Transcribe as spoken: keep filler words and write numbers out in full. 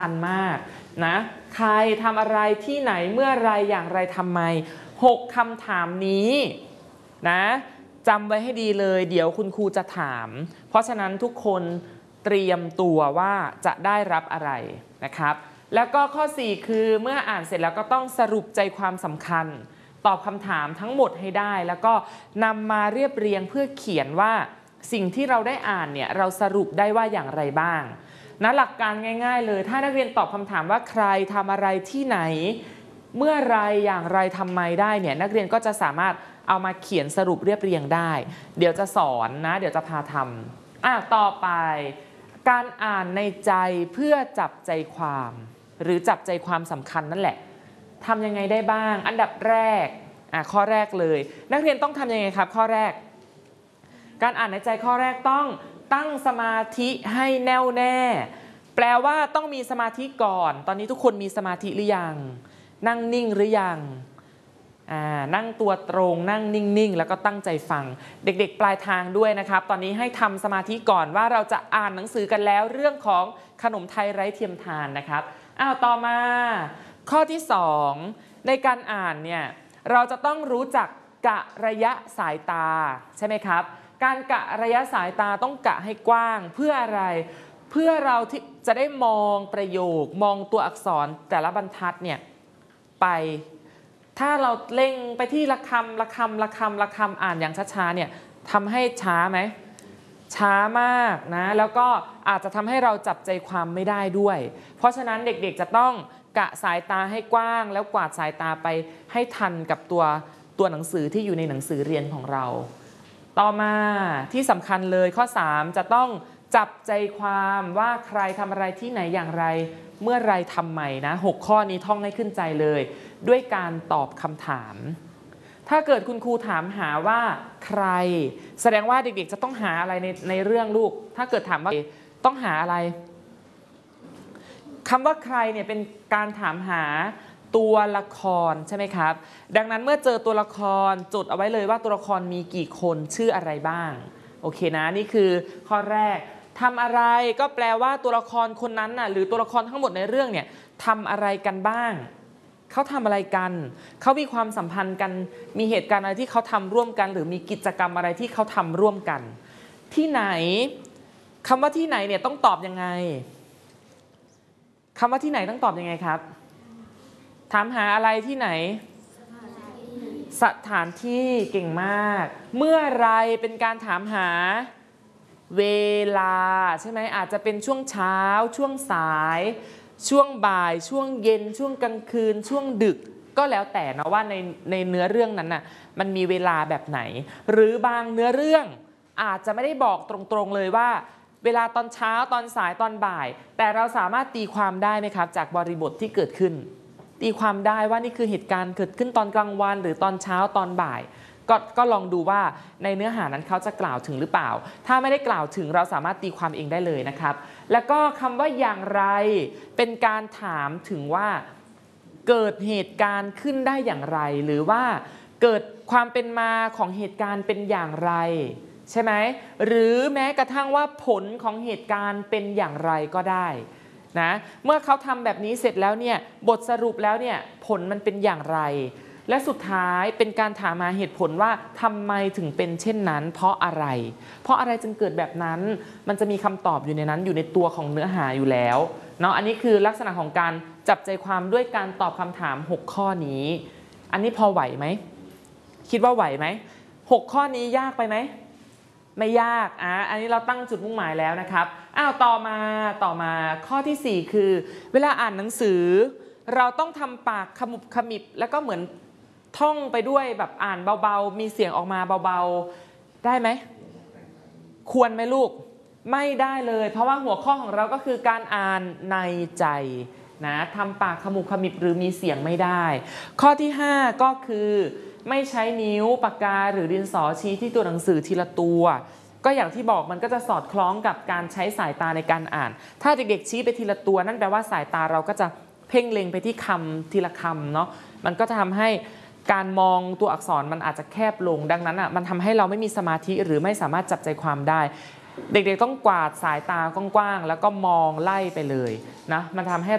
คัญมากนะใครทำอะไรที่ไหนเมื่อไรอย่างไรทำไมหกคำถามนี้นะจำไว้ให้ดีเลยเดี๋ยวคุณครูจะถามเพราะฉะนั้นทุกคนเตรียมตัวว่าจะได้รับอะไรนะครับแล้วก็ข้อสี่คือเมื่ออ่านเสร็จแล้วก็ต้องสรุปใจความสำคัญตอบคำถามทั้งหมดให้ได้แล้วก็นำมาเรียบเรียงเพื่อเขียนว่าสิ่งที่เราได้อ่านเนี่ยเราสรุปได้ว่าอย่างไรบ้างนะหลักการง่ายๆเลยถ้านักเรียนตอบคำถามว่าใครทำอะไรที่ไหนเมื่อไรอย่างไรทำไมได้เนี่ยนักเรียนก็จะสามารถเอามาเขียนสรุปเรียบเรียงได้เดี๋ยวจะสอนนะเดี๋ยวจะพาทำอ่ะต่อไปการอ่านในใจเพื่อจับใจความหรือจับใจความสำคัญนั่นแหละทำยังไงได้บ้างอันดับแรกอ่ะข้อแรกเลยนักเรียนต้องทำยังไงครับข้อแรกการอ่านในใจข้อแรกต้องตั้งสมาธิให้แน่วแน่แปลว่าต้องมีสมาธิก่อนตอนนี้ทุกคนมีสมาธิหรือยังนั่งนิ่งหรือยังอ่านั่งตัวตรงนั่งนิ่งๆแล้วก็ตั้งใจฟังเด็กๆปลายทางด้วยนะครับตอนนี้ให้ทำสมาธิก่อนว่าเราจะอ่านหนังสือกันแล้วเรื่องของขนมไทยไร้เทียมทานนะครับอ้าวต่อมาข้อที่สองในการอ่านเนี่ยเราจะต้องรู้จักกะระยะสายตาใช่ไหมครับการกะระยะสายตาต้องกะให้กว้างเพื่ออะไรเพื่อเราที่จะได้มองประโยคมองตัวอักษรแต่ละบรรทัดเนี่ยไปถ้าเราเล็งไปที่ละคำละคำละคำละคำอ่านอย่างช้าๆเนี่ยทำให้ช้าไหมช้ามากนะแล้วก็อาจจะทำให้เราจับใจความไม่ได้ด้วยเพราะฉะนั้นเด็กๆจะต้องกะสายตาให้กว้างแล้วกวาดสายตาไปให้ทันกับตัวตัวหนังสือที่อยู่ในหนังสือเรียนของเราต่อมาที่สำคัญเลยข้อสามจะต้องจับใจความว่าใครทำอะไรที่ไหนอย่างไรเมื่อไรทำไมนะหกข้อนี้ท่องให้ขึ้นใจเลยด้วยการตอบคำถามถ้าเกิดคุณครูถามหาว่าใครแสดงว่าเด็กๆจะต้องหาอะไรในในเรื่องลูกถ้าเกิดถามว่าต้องหาอะไรคำว่าใครเนี่ยเป็นการถามหาตัวละครใช่ไหมครับดังนั้นเมื่อเจอตัวละครจดเอาไว้เลยว่าตัวละครมีกี่คนชื่ออะไรบ้างโอเคนะนี่คือข้อแรกทำอะไรก็แปลว่าตัวละครคนนั้นน่ะหรือตัวละครทั้งหมดในเรื่องเนี่ยทำอะไรกันบ้างเขาทำอะไรกันเขามีความสัมพันธ์กันมีเหตุการณ์อะไรที่เขาทำร่วมกันหรือมีกิจกรรมอะไรที่เขาทำร่วมกันที่ไหนคำว่าที่ไหนเนี่ยต้องตอบยังไงคำว่าที่ไหนต้องตอบยังไงครับถามหาอะไรที่ไหนสถานที่เก่งมากเมื่อไรเป็นการถามหาเวลาใช่ไหมอาจจะเป็นช่วงเช้าช่วงสายช่วงบ่ายช่วงเย็นช่วงกลางคืนช่วงดึกก็แล้วแต่นะว่าในในเนื้อเรื่องนั้นน่ะมันมีเวลาแบบไหนหรือบางเนื้อเรื่องอาจจะไม่ได้บอกตรงๆเลยว่าเวลาตอนเช้าตอนสายตอนบ่ายแต่เราสามารถตีความได้ไหมครับจากบริบทที่เกิดขึ้นตีความได้ว่านี่คือเหตุการณ์เกิดขึ้นตอนกลางวันหรือตอนเช้าตอนบ่ายก็ก็ลองดูว่าในเนื้อหานั้นเขาจะกล่าวถึงหรือเปล่าถ้าไม่ได้กล่าวถึงเราสามารถตีความเองได้เลยนะครับแล้วก็คำว่าอย่างไรเป็นการถามถึงว่าเกิดเหตุการณ์ขึ้นได้อย่างไรหรือว่าเกิดความเป็นมาของเหตุการณ์เป็นอย่างไรใช่ไหมหรือแม้กระทั่งว่าผลของเหตุการณ์เป็นอย่างไรก็ได้นะเมื่อเขาทำแบบนี้เสร็จแล้วเนี่ยบทสรุปแล้วเนี่ยผลมันเป็นอย่างไรและสุดท้ายเป็นการถามหาเหตุผลว่าทำไมถึงเป็นเช่นนั้นเพราะอะไรเพราะอะไรจึงเกิดแบบนั้นมันจะมีคำตอบอยู่ในนั้นอยู่ในตัวของเนื้อหาอยู่แล้วเนาะอันนี้คือลักษณะของการจับใจความด้วยการตอบคำถามหกข้อนี้อันนี้พอไหวไหมคิดว่าไหวไหมหกข้อนี้ยากไปไหมไม่ยากอ่ะอันนี้เราตั้งจุดมุ่งหมายแล้วนะครับอ้าวต่อมาต่อมาข้อที่สี่คือเวลาอ่านหนังสือเราต้องทำปากขมุบขมิบแล้วก็เหมือนท่องไปด้วยแบบอ่านเบาๆมีเสียงออกมาเบาๆได้ไหมควรไหมลูกไม่ได้เลยเพราะว่าหัวข้อของเราก็คือการอ่านในใจนะทำปากขมุบขมิบหรือมีเสียงไม่ได้ข้อที่ห้าก็คือไม่ใช้นิ้วปากกาหรือดินสอชี้ที่ตัวหนังสือทีละตัวก็อย่างที่บอกมันก็จะสอดคล้องกับการใช้สายตาในการอ่านถ้าเด็กๆชี้ไปทีละตัวนั่นแปลว่าสายตาเราก็จะเพ่งเล็งไปที่คำทีละคำเนาะมันก็จะทำให้การมองตัวอักษรมันอาจจะแคบลงดังนั้นอ่ะมันทำให้เราไม่มีสมาธิหรือไม่สามารถจับใจความได้เด็กๆต้องกวาดสายตากว้างๆแล้วก็มองไล่ไปเลยนะมันทำให้